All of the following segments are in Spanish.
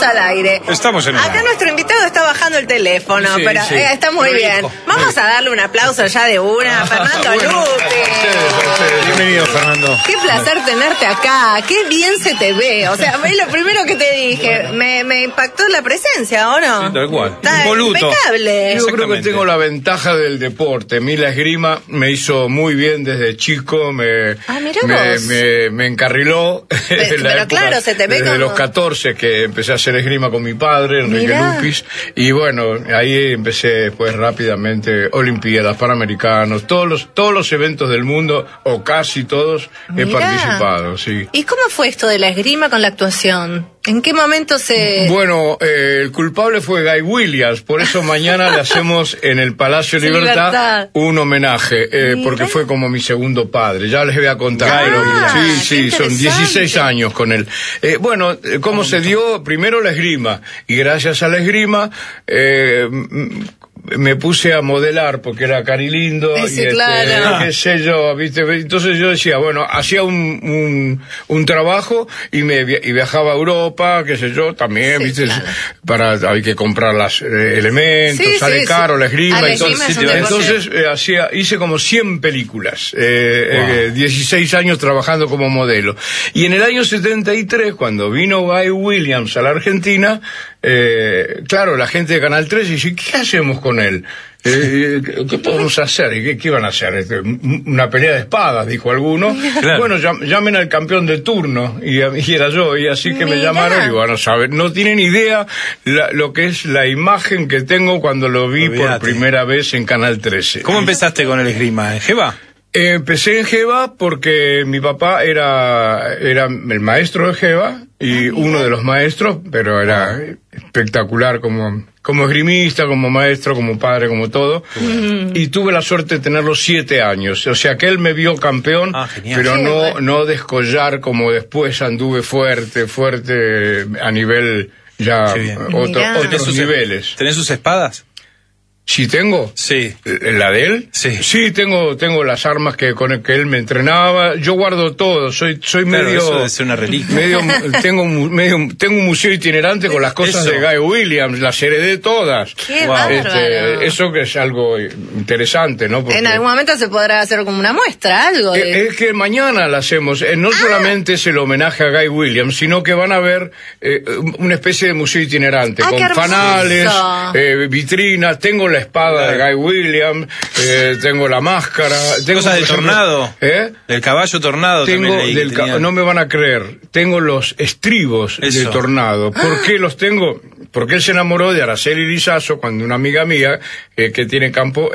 al aire. Estamos en el Acá aire. nuestro invitado está bajando el teléfono, Sí, pero sí. está muy bien. Vamos a darle un aplauso ya de una a Fernando Lupi. Bienvenido, Fernando. Qué placer tenerte acá, qué bien se te ve. O sea, es lo primero que te dije. Me impactó la presencia, ¿o no? Sí, tal cual. Está Impoluto. impecable. Yo creo que Exactamente. tengo la ventaja del deporte. A mí la esgrima me hizo muy bien desde chico, Mirá vos. me encarriló. en la pero época, claro, se te ve desde como- los 14 que empecé a hacer esgrima con mi padre, Enrique Mirá. Lupis, y bueno, ahí empecé después rápidamente Olimpiadas, Panamericanos, todos los eventos del mundo, o casi todos, he Mirá. participado, sí. ¿Y cómo fue esto de la esgrima con la actuación? ¿En qué momento se...? Bueno, el culpable fue Guy Williams, por eso mañana le hacemos en el Palacio Sí, Libertad Libertad. un homenaje, porque fue como mi segundo padre, ya les voy a contar. Sí, qué son 16 interesante. años con él. Bueno, ¿cómo se dio? Primero la esgrima, y gracias a la esgrima me puse a modelar porque era carilindo Sí, y claro. qué sé yo, ¿viste? Entonces yo decía, bueno, hacía un trabajo y viajaba a Europa, qué sé yo, también, Sí, ¿viste? claro. Hay que comprar los elementos, Sí, sale sí, caro sí. la esgrima La y todo. esgrima es un deporte. Entonces hice como 100 películas, 16 años trabajando como modelo. Y en el año 73, cuando vino Guy Williams a la Argentina, claro, la gente de Canal 3 dice, ¿qué hacemos con él? ¿Qué podemos hacer? ¿Y qué iban a hacer? Una pelea de espadas, dijo alguno. Claro. Bueno, llamen al campeón de turno, y era yo, y así que me Mirá. llamaron, y bueno, no tienen idea lo que es la imagen que tengo cuando lo vi por Olvídate. primera vez en Canal 13. ¿Cómo empezaste con el esgrima? ¿En Jeva? Empecé en Jeva porque mi papá era el maestro de Jeva y uno de los maestros, pero era espectacular como esgrimista, como maestro, como padre, como todo. Y tuve la suerte de tenerlo 7 años. O sea que él me vio campeón, Genial. pero Qué bueno. no descollar como después anduve fuerte a nivel ya Qué bien. Mirá. otros niveles. ¿Tenés sus espadas? ¿Sí tengo? Sí. ¿La de él? Sí. Sí, tengo las armas con que él me entrenaba. Yo guardo todo. Soy Claro, medio... eso debe ser una reliquia. tengo un museo itinerante con las cosas Eso. de Guy Williams. Las heredé todas. ¡Qué Wow. bárbaro! Eso que es algo interesante, ¿no? Porque En algún momento se podrá hacer como una muestra, algo de... es que mañana la hacemos. No solamente es el homenaje a Guy Williams, sino que van a ver una especie de museo itinerante ¡Ah, con qué hermoso! fanales, vitrinas. Tengo la espada de Guy Williams, tengo la máscara. Tengo, ¿Cosas por del ejemplo, tornado? ¿Del caballo tornado Tengo también leí que tenía? no me van a creer, tengo los estribos Eso. del tornado. ¿Por qué los tengo? Porque él se enamoró de Araceli Lizazo cuando una amiga mía que tiene campo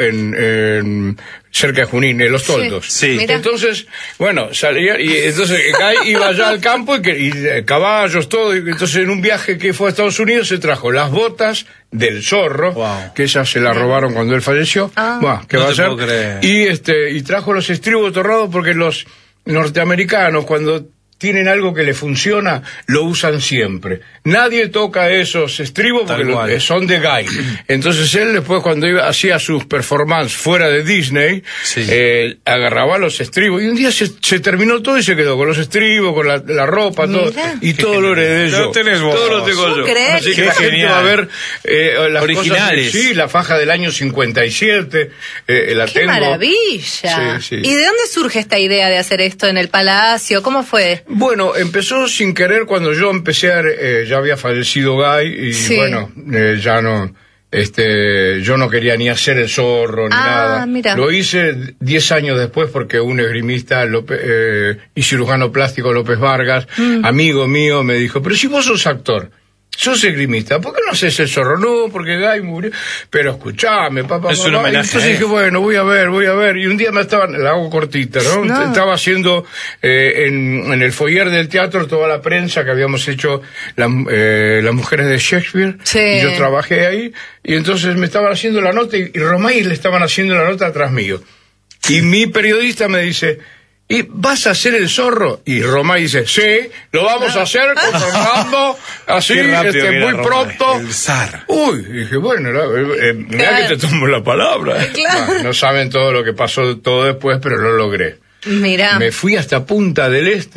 en cerca de Junín, en Los Toldos. Sí. Mira. Entonces, bueno, salía y entonces Guy iba allá al campo y caballos, todo. Y entonces en un viaje que fue a Estados Unidos se trajo las botas del zorro, Wow. que esas se las robaron cuando él falleció. Buah, ¿qué No va a te hacer? puedo creer. Y trajo los estribos tornados porque los norteamericanos cuando tienen algo que le funciona, lo usan siempre. Nadie toca esos estribos Tal porque cual. son de Guy. Entonces él después cuando hacía sus performances fuera de Disney, Sí. agarraba los estribos y un día se terminó todo y se quedó con los estribos, con la ropa, todo. Mira. Y todo lo heredé Lo yo. tenés vos. Todo lo tengo ¿Puedo yo. creer? Así que Qué la gente genial. va a ver las Originales. cosas. Sí, la faja del año 57, la ¡Qué tengo. maravilla! Sí, sí. ¿Y de dónde surge esta idea de hacer esto en el Palacio? ¿Cómo fue? Bueno, empezó sin querer cuando yo empecé ya había fallecido Guy y Sí. bueno, ya no, yo no quería ni hacer el zorro ni nada. Mira. Lo hice 10 años después porque un esgrimista y cirujano plástico López Vargas, amigo mío, me dijo, pero si vos sos actor, sos esgrimista, ¿por qué no haces el zorro? No, porque Guy murió. Pero escuchame, papá. Es un mamá. homenaje, Entonces dije, bueno, voy a ver. Y un día la hago cortita, ¿no? No. Estaba haciendo en el foyer del teatro toda la prensa que habíamos hecho las mujeres de Shakespeare. Sí. Y yo trabajé ahí. Y entonces me estaban haciendo la nota y Romay le estaban haciendo la nota atrás mío. Y mi periodista me dice, ¿y vas a hacer el zorro? Y Romay dice, sí, lo vamos a hacer con Fernando, así, Qué rápido que era muy Romay, pronto. el zar. Uy, dije, bueno, mirá Claro. que te tomo la palabra. Claro. Bueno, no saben todo lo que pasó todo después, pero lo logré. Mirá. Me fui hasta Punta del Este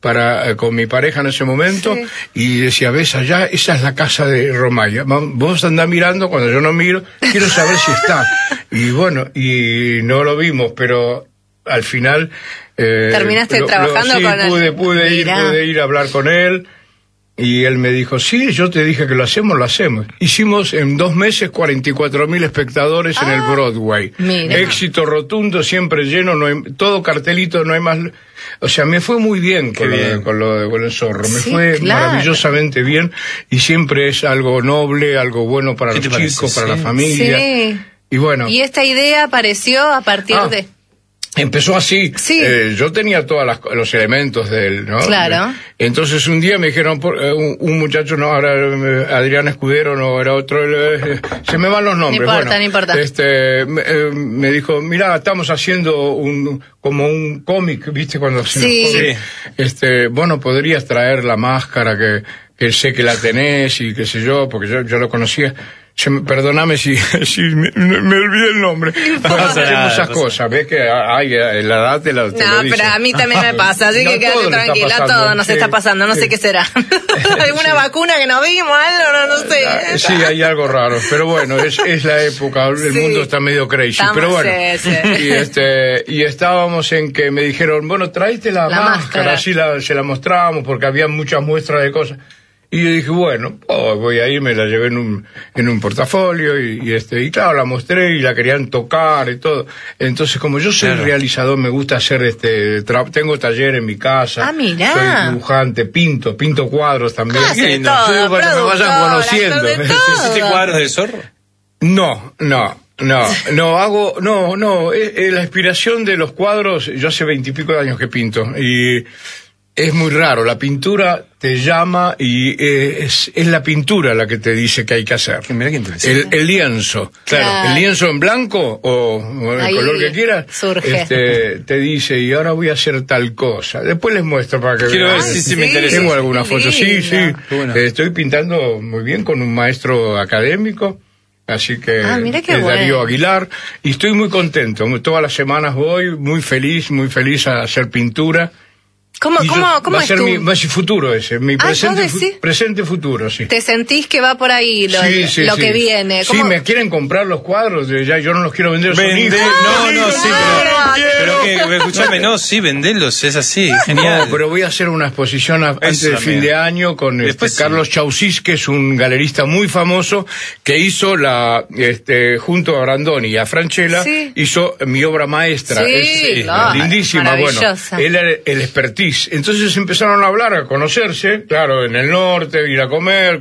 con mi pareja en ese momento, Sí. y decía, ves allá, esa es la casa de Romaya. Vos andás mirando, cuando yo no miro, quiero saber si está. Y bueno, y no lo vimos, pero al final... ¿Terminaste trabajando sí, con él? pude ir a hablar con él. Y él me dijo, sí, yo te dije que lo hacemos. Hicimos en 2 meses 44.000 espectadores en el Broadway. Mira. Éxito rotundo, siempre lleno, no hay, todo cartelito, no hay más... O sea, me fue muy bien con el Zorro, me Sí, fue claro. maravillosamente bien, y siempre es algo noble, algo bueno para ¿Qué los te parece? chicos, para Sí. la familia. Sí. Y bueno... Y esta idea apareció a partir de... Empezó así. Sí. Yo tenía todos los elementos de él, ¿no? Claro. Entonces un día me dijeron, un muchacho, no, ahora Adrián Escudero, no, era otro, se me van los nombres. No importa. Me dijo, mira, estamos haciendo como un cómic, ¿viste? Cuando hacen Sí. los cómics. Bueno, podrías traer la máscara que sé que la tenés y qué sé yo, porque yo lo conocía. Perdóname si me olvidé el nombre. Hacemos esas cosas, ves que hay la edad te lo dice. pero a mí también me pasa, así No, que quédate todo le está tranquila, pasando, todo nos sí, está pasando, no sí. sé qué será. ¿Alguna vacuna que no vimos? Algo, no sé. Sí, hay algo raro, pero bueno, es la época, el Sí. mundo está medio crazy, Estamos, pero bueno. sí. Y estábamos en que me dijeron, bueno, tráete la máscara, así se la mostrábamos, porque había muchas muestras de cosas. Y yo dije, bueno, voy a ir, me la llevé en un portafolio y claro, la mostré y la querían tocar y todo. Entonces, como yo soy realizador, me gusta hacer tengo taller en mi casa. Ah, mirá. Soy dibujante, pinto cuadros también. Hace Qué lindo. todo, Sí, para que me vayan productor, conociendo. actor de todo. ¿Hiciste cuadros del Zorro? No, la inspiración de los cuadros, yo hace 20 y pico de años que pinto, y es muy raro, la pintura te llama y es la pintura la que te dice qué hay que hacer. Mira qué interesante. El lienzo, Claro. el lienzo en blanco o el Ahí color que quieras, surge. te dice, y ahora voy a hacer tal cosa. Después les muestro para que Quiero vean. ver si me interesa. Tengo algunas Qué fotos, sí. lindo. Qué bueno. Estoy pintando muy bien con un maestro académico. Así que mira qué es Darío bueno. Aguilar, y estoy muy contento. Todas las semanas voy muy feliz a hacer pintura. ¿Cómo va a es ser tu... mi futuro ese, mi ¿vos decís? presente futuro, sí. ¿Te sentís que va por ahí lo Sí. que viene? Sí, me quieren comprar los cuadros, ya yo no los quiero vender. son Vender, hijos. no, sí, pero que, escúchame, no, sí, vendelos, es así, genial. No, pero voy a hacer una exposición antes del fin amigo. de año con Después sí. Carlos Chausís, que es un galerista muy famoso, que hizo junto a Brandoni y a Franchella, Sí. hizo mi obra maestra. Sí, es claro, lindísima, bueno. maravillosa. Él era el expertise. Entonces empezaron a hablar, a conocerse, claro, en el norte, ir a comer,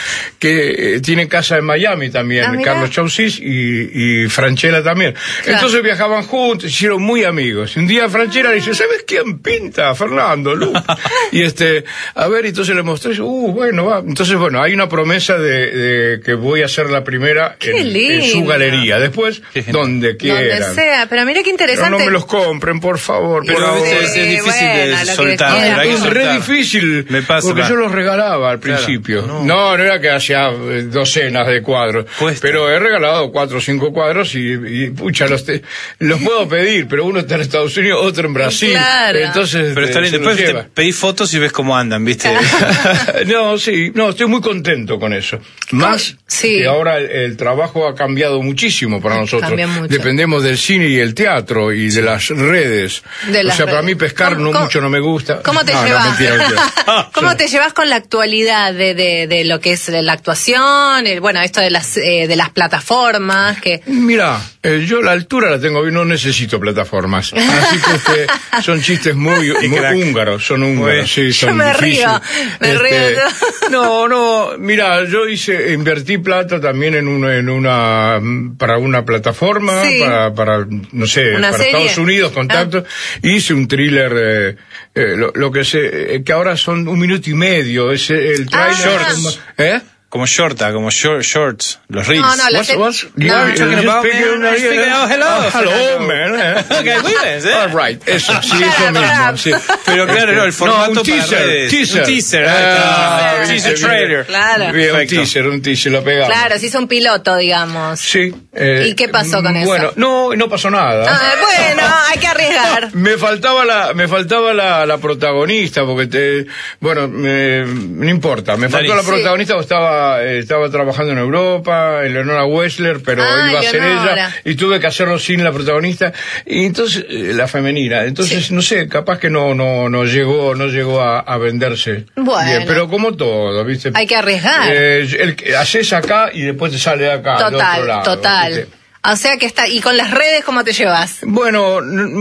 que tiene casa en Miami también, mirá. Carlos Chausís y Franchella también. Claro. Entonces viajaban juntos, hicieron muy amigos. Un día Franchella dice, ¿sabes quién pinta? Fernando Luque. Y a ver, entonces le mostré, bueno, va. Entonces, bueno, hay una promesa de que voy a hacer la primera Qué en su lindo. galería. Después, Qué genial. donde quieran. Donde sea, pero mira qué Pero interesante. no me los compren, por favor. Pero por favor. es difícil bueno, lo de que soltar, quieras. pero hay que Es soltar. re difícil, Me pasa, porque va. yo los regalaba al Claro, principio. no. No era que hacía docenas de cuadros, Cuesta. pero he regalado 4 o 5 cuadros y pucha, los puedo pedir, pero uno está en Estados Unidos, otro en Brasil. Claro. Entonces, Pero está bien, se los después te lleva. pedís fotos y ves cómo andan, ¿viste? No, estoy muy contento con eso. Más Sí. que ahora el trabajo ha cambiado muchísimo para nosotros. Cambia mucho. Dependemos del cine y el teatro y de las redes. De las o sea, para redes. mí pescar mucho no me gusta. ¿Cómo te No, no, llevas? mentira, mentira. ¿Cómo te llevas con la actualidad de lo que es la actuación, esto de las plataformas que Mira, yo la altura la tengo bien, no necesito plataformas. Así que son chistes muy crack. húngaros, son húngaros, sí, Yo son me difíciles. río, me río. No, mira, yo invertí plata también para una plataforma, Sí. para no sé, ¿Una para serie? Estados Unidos, contacto. Hice un thriller, lo que ahora son 1 minuto y medio, el trailer. Shorts. ¿Eh? como shorta, como shorts, los reels. No, la What's You are talking about, man? Hello, man. Okay, muy bien, All right, eso, sí, eso mismo. Sí. Pero claro, no, el formato un para redes. teaser. Un teaser, ahí está. Teaser trailer. Claro. Bien, un teaser, lo pegamos. Claro, se hizo un piloto, digamos. Sí. ¿Y qué pasó con eso? Bueno, no pasó nada. Bueno, hay que arriesgar. Me faltaba la protagonista, porque no importa, me faltó la protagonista porque estaba trabajando en Europa, Eleonora Wessler, pero iba a ser ella, y tuve que hacerlo sin la protagonista, y entonces, la femenina, entonces, no sé, capaz que no llegó a venderse. Bueno. Bien, pero como todo, ¿viste? Hay que arriesgar. Haces acá y después te sale acá, del otro lado. Total. ¿Viste? O sea que está. ¿Y con las redes cómo te llevas? Bueno,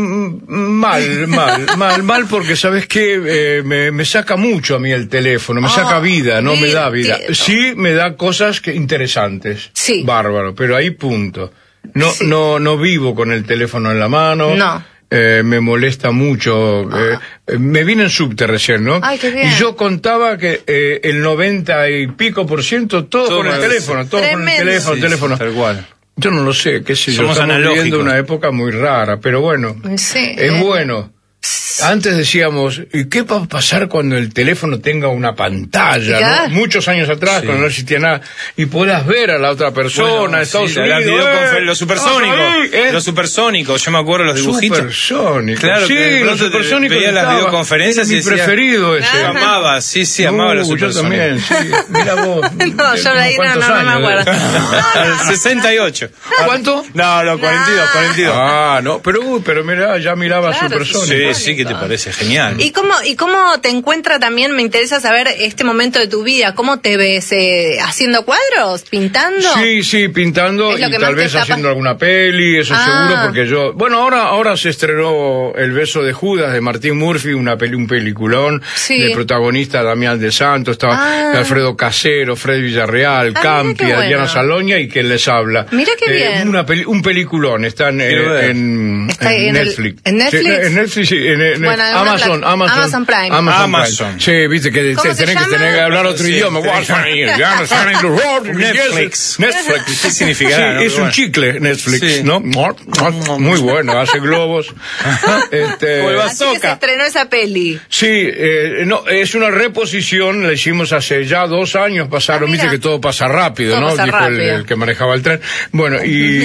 mal, porque ¿sabes qué? Me saca mucho a mí el teléfono, me saca vida, no me da vida. Sí, me da cosas interesantes. Sí. Bárbaro, pero ahí punto. No vivo con el teléfono en la mano. No. Me molesta mucho. Me vine en subte recién, ¿no? Ay, qué bien. Y yo contaba que el 90 y pico % todo con el teléfono, todo con el teléfono. Tal cual. Yo no lo sé, qué sé yo. Somos Estamos analógicos. viviendo una época muy rara, pero bueno, Sí. es bueno. Antes decíamos, ¿y qué va a pasar cuando el teléfono tenga una pantalla? ¿No? Muchos años atrás, cuando no existía nada, y puedas ver a la otra persona, Estados Unidos. Los supersónicos. Los supersónicos, yo me acuerdo los dibujitos. Supersónicos. Claro, sí, los supersónicos. Veía las videoconferencias y mi preferido ese. Yo amaba, amaba los supersónicos. Yo también, sí. Mira vos. No, yo ahí no me acuerdo. 68. ¿Cuánto? No, 42. Ah, no, pero mira, ya miraba supersónicos. Sí, ¿qué te parece? Genial. ¿Y cómo te encuentra también? Me interesa saber este momento de tu vida. ¿Cómo te ves? ¿Haciendo cuadros? ¿Pintando? Sí, pintando y tal vez haciendo alguna peli, eso seguro, porque yo... Bueno, ahora se estrenó El beso de Judas de Martín Murphy, un peliculón, de protagonista Damián de Santos, estaba Alfredo Casero, Fred Villarreal, Campi, Adriana Saloña y quien les habla. Mira qué bien. Un peliculón, está en Netflix. ¿En Netflix? En Netflix, sí, en Amazon Prime. Amazon. Sí, viste que tenés que hablar otro idioma. Netflix. ¿Qué significa? Sí, es un chicle, Netflix, ¿no? Muy bueno, hace globos. Así que se estrenó esa peli. Sí, es una reposición, la hicimos hace ya 2 años, pasaron, viste que todo pasa rápido, ¿no? Dijo el que manejaba el tren. Bueno,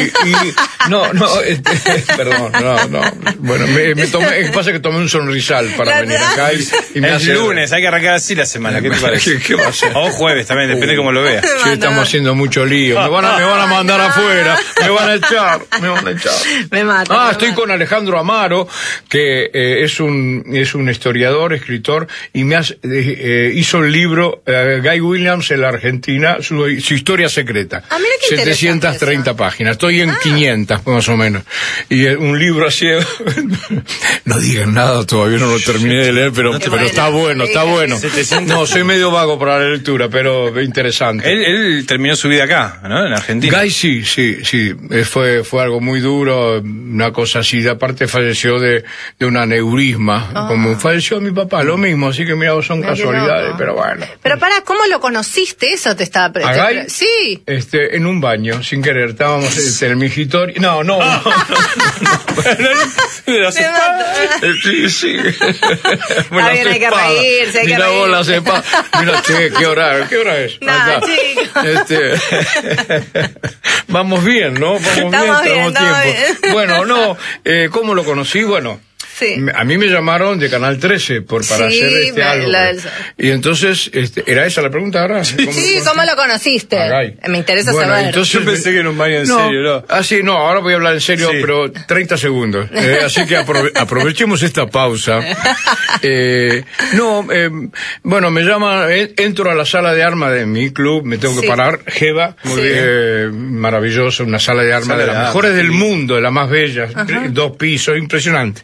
perdón, no. Bueno, pasa que tomé un sonrisal para venir acá y me hace... lunes, hay que arrancar así la semana, ¿qué te parece? ¿Qué va a ser? O jueves también, depende cómo lo veas. Sí, estamos haciendo mucho lío. Me van a mandar afuera, me van a echar. Me mata. Estoy con Alejandro Amaro, que es un historiador, escritor, y hizo el libro Guy Williams en la Argentina, su historia secreta. Mira qué 730 páginas. Estoy en 500, más o menos. Y un libro así... No digan nada, todavía no lo terminé de leer, pero está bueno. No, soy medio vago para la lectura, pero interesante. Él terminó su vida acá, ¿no? En Argentina. Guy sí. Fue algo muy duro, una cosa así. Aparte falleció de un aneurisma, como falleció mi papá, lo mismo, así que mira, son casualidades, pero bueno. Pero ¿cómo lo conociste? Eso te estaba preguntando. Sí. En un baño, sin querer, estábamos en el migitorio. No. Sí. También hay que reírse, Mira vos la cepa. Mira, ¿qué hora es? No, chicos. Vamos bien, ¿no? Vamos bien. Bueno, ¿cómo lo conocí? Bueno, Sí. A mí me llamaron de Canal 13 para hacer algo. Y entonces, ¿era esa la pregunta ahora? Sí, ¿cómo lo conociste? Me interesa saber. Entonces, yo pensé que era un baño en serio, ¿no? Ahora voy a hablar en serio, pero 30 segundos. Así que aprovechemos esta pausa. Bueno, me llaman, entro a la sala de armas de mi club, me tengo que parar, Jeva, maravilloso, una sala de armas de las mejores del mundo, de las más bellas, 2 pisos, impresionante.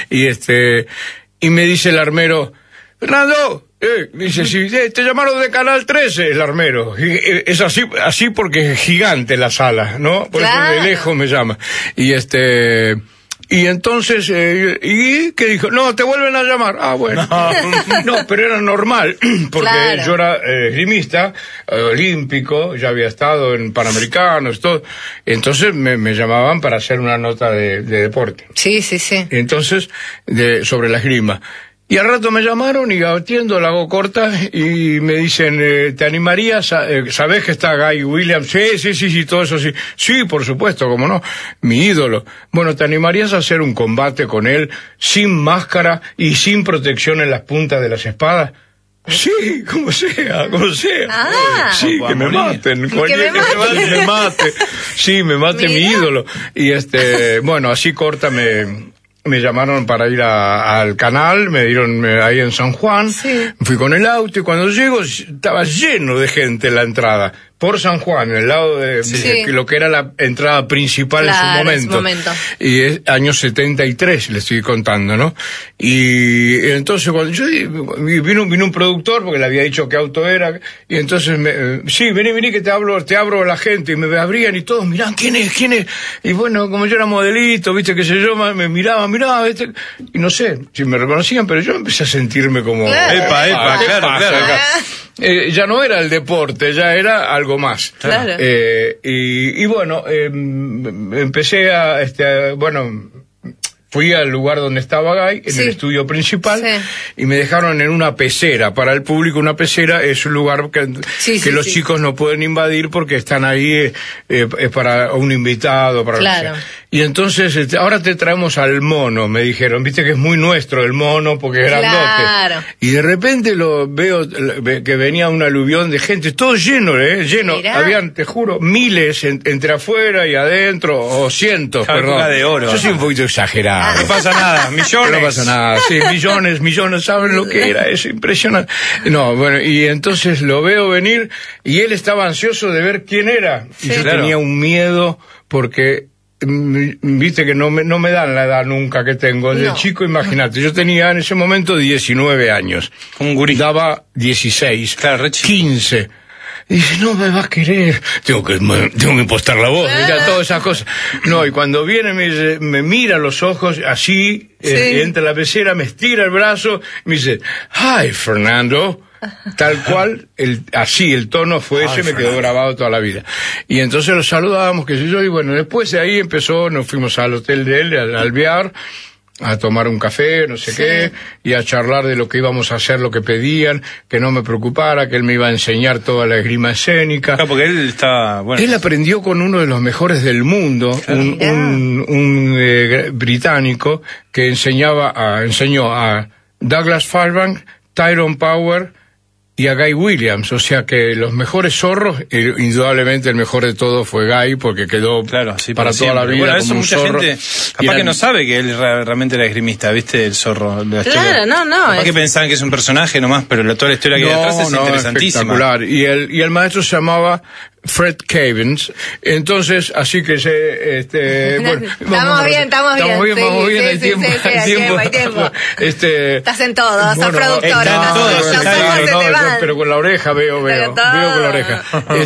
Y me dice el armero, Fernando, me dice, sí, te llamaron de Canal 13, el armero. Es así porque es gigante la sala, ¿no? Por eso de lejos me llama. Y entonces, ¿y qué dijo? No, te vuelven a llamar. Ah, bueno. No, pero era normal, porque Claro. yo era esgrimista, olímpico, ya había estado en Panamericanos, todo. Entonces me llamaban para hacer una nota de deporte. Sí, sí, sí. Entonces, sobre la esgrima. Y al rato me llamaron y atiendo, la hago corta y me dicen, ¿te animarías sabés que está Guy Williams? Sí, todo eso sí. Sí, por supuesto, cómo no, mi ídolo. Bueno, ¿te animarías a hacer un combate con él sin máscara y sin protección en las puntas de las espadas? Sí, como sea. Ah. Sí, que me maten. Que me maten. Me mate. Sí, me mate mi ídolo. Y bueno, así corta me llamaron para ir al canal, me dieron ahí en San Juan, Sí. fui con el auto y cuando llego estaba lleno de gente en la entrada, por San Juan, en el lado de lo que era la entrada principal Claro, en su momento. Y es año 73, le estoy contando, ¿no? Y entonces cuando yo vino un productor, porque le había dicho qué auto era, y entonces sí, vení que te abro a la gente, y me abrían y todos miraban, ¿quién es? Y bueno, como yo era modelito, viste, qué sé yo, me miraba, y no sé si me reconocían, pero yo empecé a sentirme como... Claro. Epa, claro. acá? Ya no era el deporte, ya era algo más. Claro. Y bueno, empecé fui al lugar donde estaba Guy, en el estudio principal, y me dejaron en una pecera. Para el público, una pecera es un lugar que los chicos no pueden invadir porque están ahí para un invitado, para Claro. lo que sea. Y entonces, ahora te traemos al mono, me dijeron. Viste que es muy nuestro el mono porque es grandote. Claro. Y de repente lo veo que venía un aluvión de gente, todo lleno, lleno. Mirá. Habían, te juro, miles entre afuera y adentro, o cientos, Calcuta perdón. de oro. Yo soy un poquito exagerado. No pasa nada, millones. No pasa nada, sí, millones, ¿saben lo que era? Es impresionante. No, bueno, y entonces lo veo venir y él estaba ansioso de ver quién era. Y yo tenía un miedo porque... Viste que no me dan la edad nunca que tengo. De chico, imagínate, yo tenía en ese momento 19 años. Un gurí. Daba 16, Claro, re chico. 15. Y dice, no me vas a querer. Tengo que impostar la voz, ya todas esas cosas. No, y cuando viene me mira a los ojos, así, entra a la pecera, me estira el brazo, me dice, hi, Fernando. Tal cual, así el tono fue ese, me quedó grabado toda la vida. Y entonces lo saludábamos, qué sé yo, y bueno, después de ahí nos fuimos al hotel de él, al Alvear, a tomar un café, no sé qué, y a charlar de lo que íbamos a hacer, lo que pedían, que no me preocupara, que él me iba a enseñar toda la esgrima escénica. Claro, porque él estaba, bueno. Él aprendió con uno de los mejores del mundo, un británico que enseñó a Douglas Fairbanks, Tyrone Power y a Guy Williams, o sea que los mejores zorros, indudablemente el mejor de todos fue Guy, porque quedó para toda la vida. Bueno, eso como un mucha zorro. gente capaz que no sabe que él realmente era esgrimista, ¿viste? El zorro. Claro, no. Capaz que pensaban que es un personaje nomás, pero toda la historia que hay detrás es interesantísima. Espectacular. Y el maestro se llamaba Fred Cavins. Entonces, así que bueno, estamos bien el tiempo. Hay tiempo. Estás en todo, sos productor. Pero con la oreja veo con la oreja.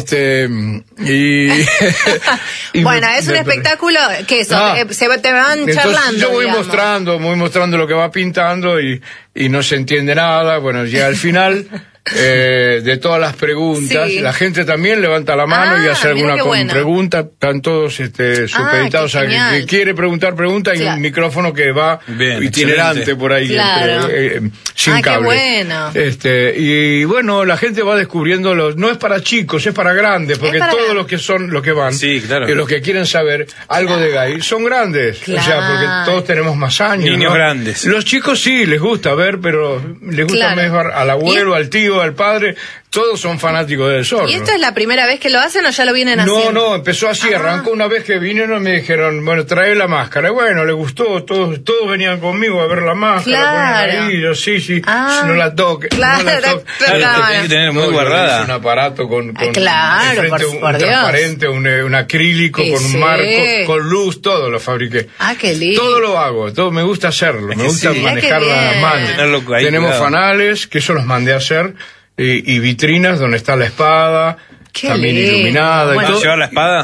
Bueno, es un espectáculo que eso, te van charlando. Yo voy mostrando lo que va pintando y no se entiende nada. Bueno, ya al final de todas las preguntas, la gente también levanta la mano y hace alguna pregunta. Están todos supeditados a que quiere pregunta y un micrófono que va itinerante por ahí sin cable. Qué bueno. Y bueno, la gente va descubriendo no es para chicos, es para grandes, porque todos los que van, los que quieren saber algo de Guy, son grandes. O sea, porque todos tenemos más años. Niños grandes. Los chicos sí, les gusta ver, pero les gusta mejor al abuelo, al tío, al padre. Todos son fanáticos del zorro. ¿Y esto es la primera vez que lo hacen o ya lo vienen haciendo? No, empezó así, arrancó una vez que vinieron y me dijeron, bueno, trae la máscara. Y bueno, le gustó, todos venían conmigo a ver la máscara. Claro. Ahí, yo, sí, no la toque. Claro, no la toque. Tiene que tener muy guardada. Es un aparato con claro, enfrente por un Dios. transparente, un acrílico, con un marco, con luz, todo lo fabriqué. Qué lindo. Todo lo hago, todo me gusta hacerlo, me gusta manejar las manos. Tenemos fanales, que eso los mandé a hacer. Y vitrinas donde está la espada, también iluminada. ¿Llevar la espada?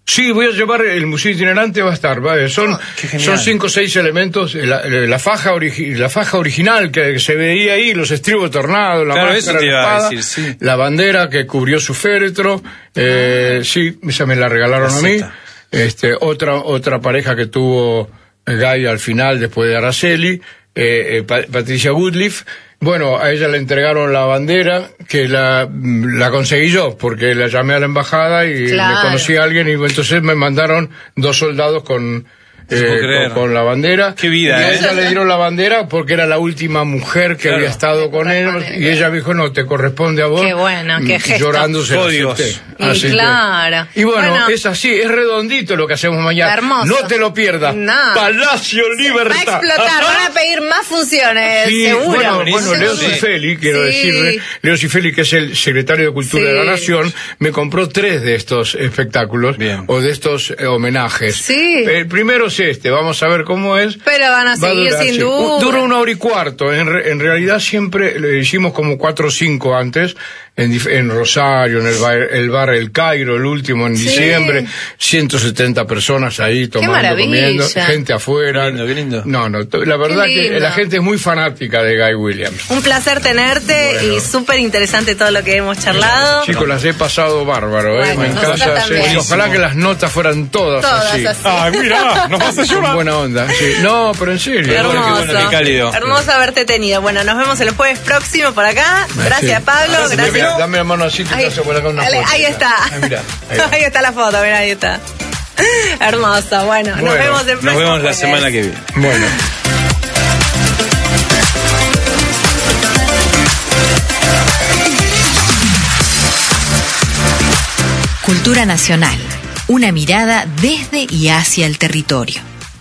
Sí, voy a llevar el museo itinerante, va a estar, ¿vale? Son 5 o 6 elementos, la faja original que se veía ahí, los estribos tornados, la máscara, la espada, sí. La bandera que cubrió su féretro, sí, esa me la regalaron a mí. Otra pareja que tuvo Guy al final, después de Araceli, Patricia Goodleaf. Bueno, a ella le entregaron la bandera, que la conseguí yo, porque la llamé a la embajada y le conocí a alguien, y entonces me mandaron 2 soldados con la bandera. Qué vida, y a ella le dieron la bandera porque era la última mujer que había estado con él, y ella dijo, no, te corresponde a vos. Qué bueno, qué gesto. Llorando se lo acepté. Y claro. Y bueno, es así, es redondito lo que hacemos mañana. Hermoso. No te lo pierdas. No. Palacio Libertad. Va a explotar, van a pedir más funciones, sí, seguro. Bueno, Leo Cifeli, quiero decirle, Leo Cifeli, que es el secretario de Cultura de la Nación, me compró 3 de estos espectáculos, o de estos homenajes. Sí. El primero es vamos a ver cómo es. Pero van a seguir sin duda. Dura 1 hora y cuarto. En realidad siempre lo hicimos como 4 o 5 antes, en Rosario, en el bar El Cairo, el último en diciembre, 170 personas ahí tomando, comiendo, gente afuera. Qué lindo. No, la verdad que la gente es muy fanática de Guy Williams. Un placer tenerte, y súper interesante todo lo que hemos charlado. Chicos, las he pasado bárbaro, me encanta. Ojalá que las notas fueran todas así. Ay, mira, nos vas a llorar. Con buena onda, sí. No, pero en serio. Hermoso. Qué cálido. Hermoso haberte tenido. Bueno, nos vemos el jueves próximo por acá. Gracias, Pablo. Gracias. Dame la mano así, te paso por acá una foto. Ahí está. Ahí está la foto, mira, ahí está. Hermoso. Bueno, nos vemos el próximo. Nos vemos la semana que viene. Bueno. Cultura nacional. Una mirada desde y hacia el territorio.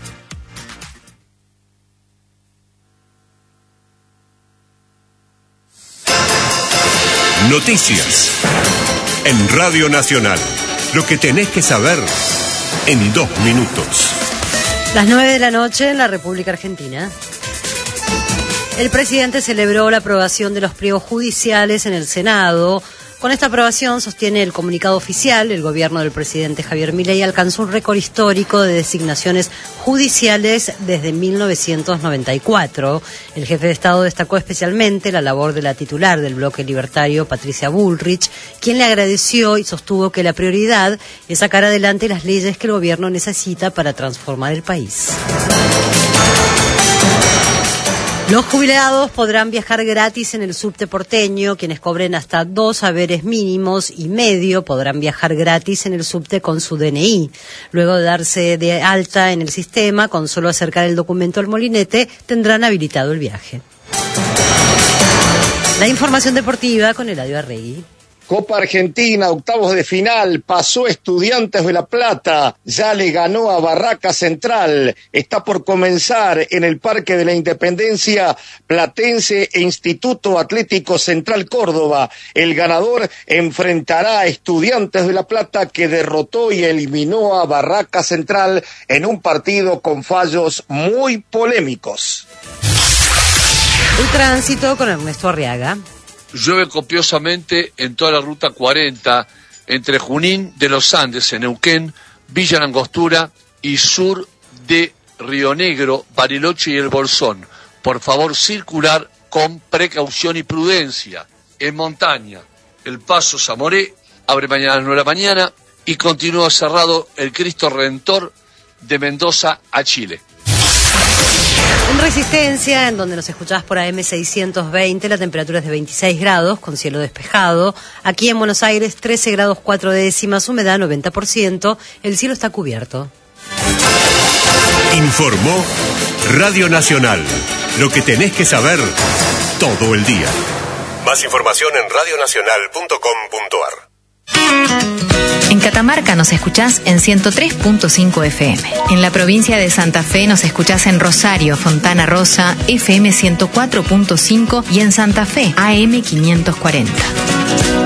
Noticias. En Radio Nacional. Lo que tenés que saber en 2 minutos. Las 9 de la noche en la República Argentina. El presidente celebró la aprobación de los pliegos judiciales en el Senado. Con esta aprobación, sostiene el comunicado oficial, el gobierno del presidente Javier Milei alcanzó un récord histórico de designaciones judiciales desde 1994. El jefe de Estado destacó especialmente la labor de la titular del bloque libertario, Patricia Bullrich, quien le agradeció y sostuvo que la prioridad es sacar adelante las leyes que el gobierno necesita para transformar el país. Los jubilados podrán viajar gratis en el subte porteño. Quienes cobren hasta 2 saberes mínimos y medio podrán viajar gratis en el subte con su DNI. Luego de darse de alta en el sistema, con solo acercar el documento al molinete, tendrán habilitado el viaje. La información deportiva con Eladio Arregui. Copa Argentina, octavos de final, pasó Estudiantes de La Plata, ya le ganó a Barraca Central, está por comenzar en el Parque de la Independencia Platense e Instituto Atlético Central Córdoba. El ganador enfrentará a Estudiantes de La Plata, que derrotó y eliminó a Barraca Central en un partido con fallos muy polémicos. El tránsito con Ernesto Arriaga. Llueve copiosamente en toda la ruta 40, entre Junín de los Andes, en Neuquén, Villa Langostura y sur de Río Negro, Bariloche y El Bolsón. Por favor, circular con precaución y prudencia. En montaña, el paso Zamoré abre mañana a las 9 de la mañana y continúa cerrado el Cristo Redentor de Mendoza a Chile. En Resistencia, en donde nos escuchás por AM 620, la temperatura es de 26 grados, con cielo despejado. Aquí en Buenos Aires, 13 grados 4 décimas, humedad 90%, el cielo está cubierto. Informó Radio Nacional. Lo que tenés que saber todo el día. Más información en radionacional.com.ar. En Catamarca nos escuchás en 103.5 FM. En la provincia de Santa Fe nos escuchás en Rosario, Fontana Rosa, FM 104.5 y en Santa Fe, AM 540.